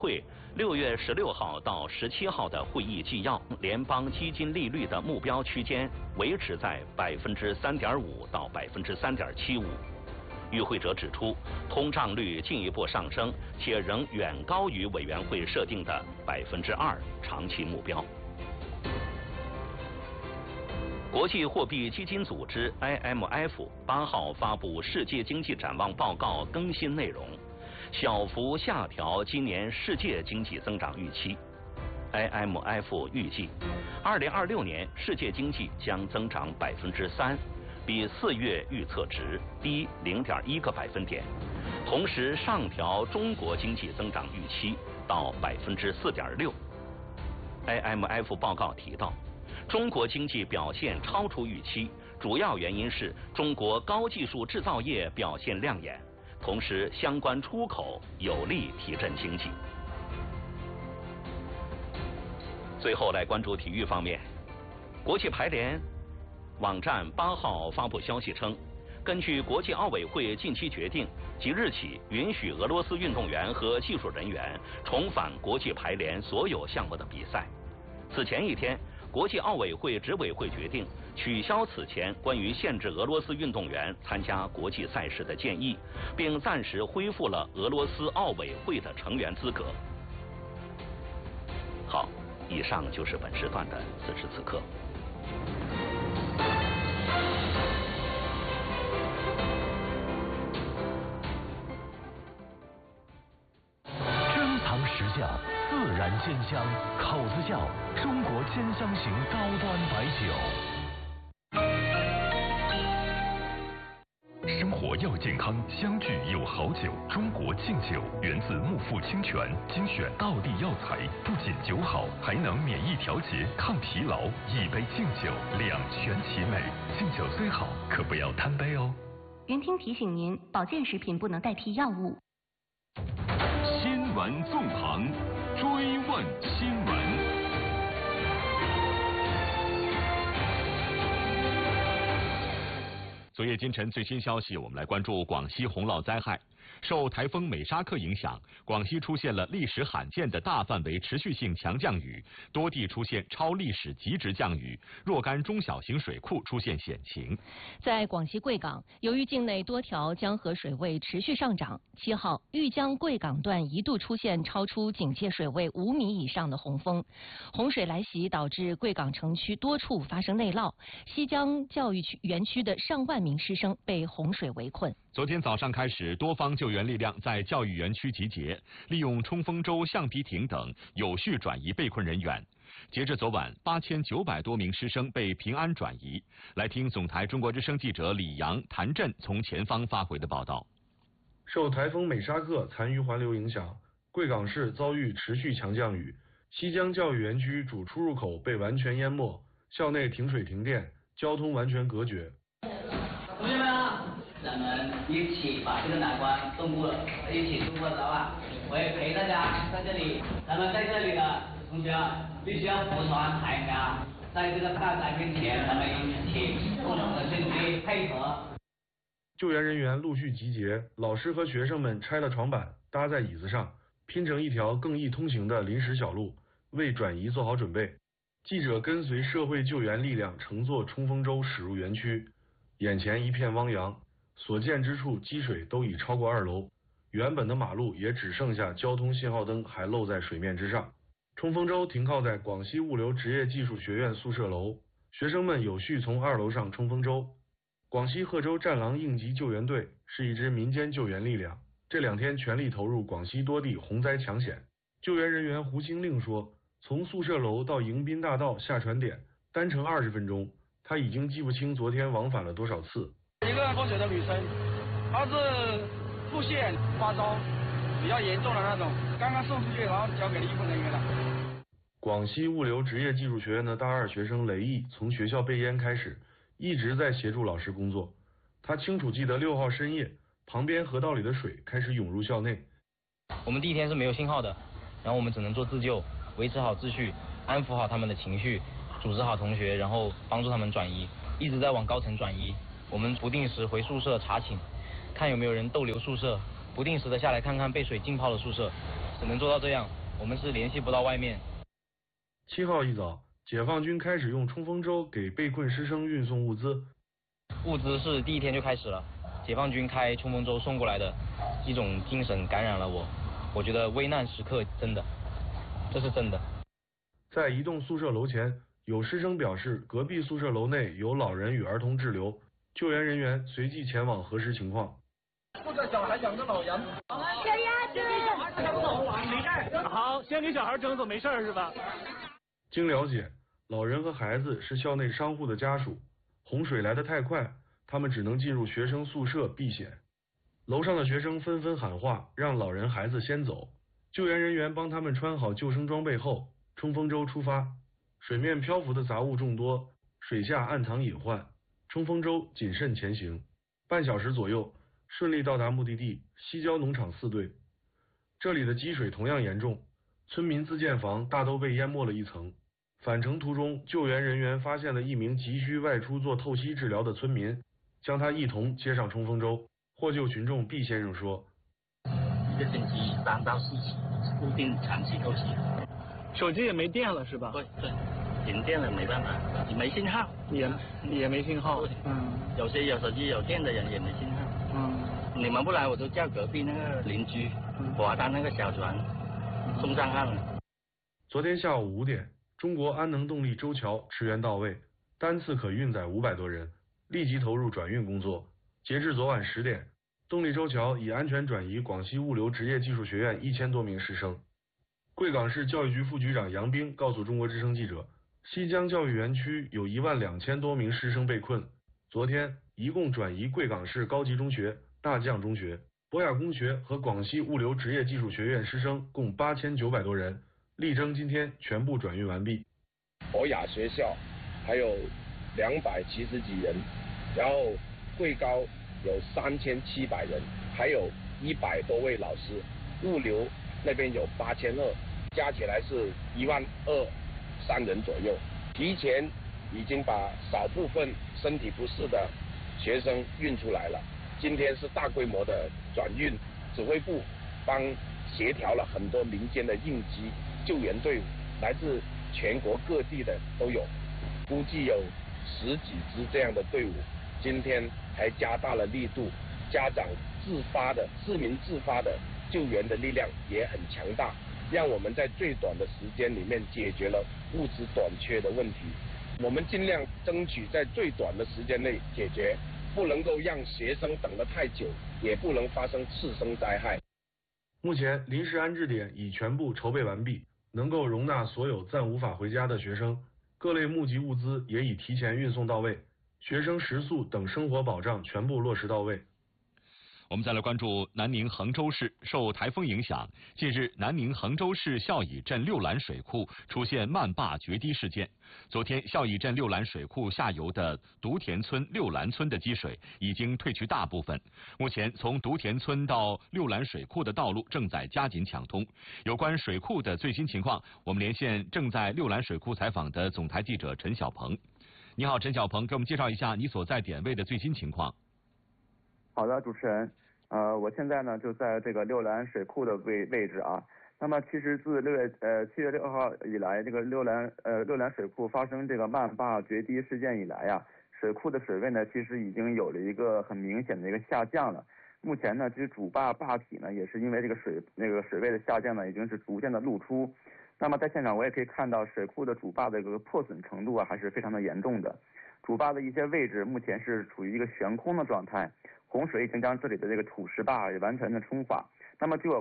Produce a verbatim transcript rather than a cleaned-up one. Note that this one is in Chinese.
会六月十六号到十七号的会议纪要，联邦基金利率的目标区间维持在百分之三点五到百分之三点七五。与会者指出，通胀率进一步上升，且仍远高于委员会设定的百分之二长期目标。国际货币基金组织 I M F 八号发布世界经济展望报告更新内容，小幅下调今年世界经济增长预期。I M F 预计，二零二六年世界经济将增长百分之三，比四月预测值低零点一个百分点。同时上调中国经济增长预期到百分之四点六。I M F 报告提到，中国经济表现超出预期，主要原因是中国高技术制造业表现亮眼。同时，相关出口有力提振经济。最后来关注体育方面，国际排联网站八号发布消息称，根据国际奥委会近期决定，即日起允许俄罗斯运动员和技术人员重返国际排联所有项目的比赛。此前一天，国际奥委会执委会决定取消此前关于限制俄罗斯运动员参加国际赛事的建议，并暂时恢复了俄罗斯奥委会的成员资格。好，以上就是本时段的此时此刻。 珍藏实窖，自然鲜香，口子窖，中国鲜香型高端白酒。生活要健康，相聚有好酒。中国敬酒源自木富清泉，精选道地药材，不仅酒好，还能免疫调节、抗疲劳。一杯敬酒，两全其美。敬酒虽好，可不要贪杯哦。 云听提醒您，保健食品不能代替药物。 新闻纵横，追问新闻。 昨夜今晨最新消息，我们来关注广西洪涝灾害。受台风美沙克影响，广西出现了历史罕见的大范围持续性强降雨，多地出现超历史极值降雨，若干中小型水库出现险情。 在广西贵港，由于境内多条江河水位持续上涨，七号豫江贵港段一度出现超出警戒水位五米以上的洪峰，洪水来袭导致贵港城区多处发生内涝，西江教育区园区的上万名师生被洪水围困。 昨天早上开始，多方救援力量在教育园区集结，利用冲锋舟、橡皮艇等有序转移被困人员。截至昨晚，八千九百多名师生被平安转移。来听总台中国之声记者李阳、谭震从前方发回的报道。 受台风美沙克残余环流影响，贵港市遭遇持续强降雨，西江教育园区主出入口被完全淹没，校内停水停电，交通完全隔绝。 同学们啊，咱们一起把这个难关度过，一起度过，知道吧？我也陪大家在这里，咱们在这里的同学啊，必须要服从台啊，在这个大灾面前，咱们一起共同的去努力配合。 救援人员陆续集结，老师和学生们拆了床板，搭在椅子上，拼成一条更易通行的临时小路，为转移做好准备。记者跟随社会救援力量乘坐冲锋舟驶入园区，眼前一片汪洋，所见之处积水都已超过二楼，原本的马路也只剩下交通信号灯还露在水面之上。冲锋舟停靠在广西物流职业技术学院宿舍楼，学生们有序从二楼上冲锋舟。广西贺州战狼应急救援队是一支民间救援力量，这两天全力投入广西多地洪灾抢险。救援人员胡兴令说，从宿舍楼到迎宾大道下船点单程二十分钟，他已经记不清昨天往返了多少次。 一个喝水的女生，她是腹泻发烧比较严重的那种，刚刚送出去，然后交给了医护人员了。 广西物流职业技术学院的大二学生雷毅从学校备烟开始，一直在协助老师工作。他清楚记得六号深夜，旁边河道里的水开始涌入校内。 我们第一天是没有信号的，然后我们只能做自救，维持好秩序，安抚好他们的情绪，组织好同学，然后帮助他们转移，一直在往高层转移。我们不定时回宿舍查寝，看有没有人逗留宿舍，不定时的下来看看被水浸泡的宿舍。 只能做到这样，我们是联系不到外面。 七号一早，解放军开始用冲锋舟给被困师生运送物资。 物资是第一天就开始了，解放军开冲锋舟送过来的，一种精神感染了我。我觉得危难时刻真的，这是真的。 在一栋宿舍楼前，有师生表示隔壁宿舍楼内有老人与儿童滞留，救援人员随即前往核实情况。 负责小孩养着老人。 小鸭子。 没事。好，先给小孩整走，没事是吧？ 经了解，老人和孩子是校内商户的家属，洪水来得太快，他们只能进入学生宿舍避险。楼上的学生纷纷喊话，让老人孩子先走。救援人员帮他们穿好救生装备后，冲锋舟出发。水面漂浮的杂物众多，水下暗藏隐患，冲锋舟谨慎前行。半小时左右，顺利到达目的地西郊农场四队。这里的积水同样严重，村民自建房大都被淹没了一层。返程途中，救援人员发现了一名急需外出做透析治疗的村民，将他一同接上冲锋舟。获救群众毕先生说：“ 一个星期三到四次，固定长期透析。 手机也没电了是吧？ 对对，停电了没办法，也没信号， 也也没信号。 嗯，有些有手机有电的人也没信号。嗯，你们不来，我就叫隔壁那个邻居划他那个小船送上岸了。” 昨天下午五点，中国安能动力舟桥驰援到位，单次可运载五百多人，立即投入转运工作。截至昨晚十点，动力舟桥已安全转移广西物流职业技术学院一千多名师生。贵港市教育局副局长杨兵告诉中国之声记者，西江教育园区有一万两千多名师生被困，昨天一共转移贵港市高级中学、大将中学、博雅公学和广西物流职业技术学院师生共八千九百多人，力争今天全部转运完毕。 博雅学校还有两百七十几人，然后贵高有三千七百人，还有一百多位老师，物流那边有八千二，加起来是一万二三人左右。提前已经把少部分身体不适的学生运出来了。今天是大规模的转运，指挥部帮协调了很多民间的应急救援队伍，来自全国各地的都有，估计有十几支这样的队伍。今天还加大了力度，家长自发的、市民自发的救援的力量也很强大，让我们在最短的时间里面解决了物资短缺的问题。我们尽量争取在最短的时间内解决，不能够让学生等得太久，也不能发生次生灾害。 目前临时安置点已全部筹备完毕，能够容纳所有暂无法回家的学生，各类募集物资也已提前运送到位。学生食宿等生活保障全部落实到位。 我们再来关注南宁衡州市，受台风影响，近日南宁衡州市孝乙镇六兰水库出现漫坝决堤事件。昨天，孝乙镇六兰水库下游的独田村六兰村的积水已经退去大部分，目前从独田村到六兰水库的道路正在加紧抢通。有关水库的最新情况，我们连线正在六兰水库采访的总台记者陈小鹏。你好，陈小鹏，给我们介绍一下你所在点位的最新情况。 好的，主持人，呃，我现在呢就在这个六兰水库的位位置啊。那么其实自六月呃七月六号以来，这个六兰呃六兰水库发生这个漫坝决堤事件以来呀、啊，水库的水位呢其实已经有了一个很明显的一个下降了。目前呢，其实主坝坝体呢也是因为这个水那个水位的下降呢，已经是逐渐的露出。那么在现场我也可以看到水库的主坝的这个破损程度啊，还是非常的严重的。主坝的一些位置目前是处于一个悬空的状态，洪水已经将这里的这个土石坝也完全的冲垮。那么据我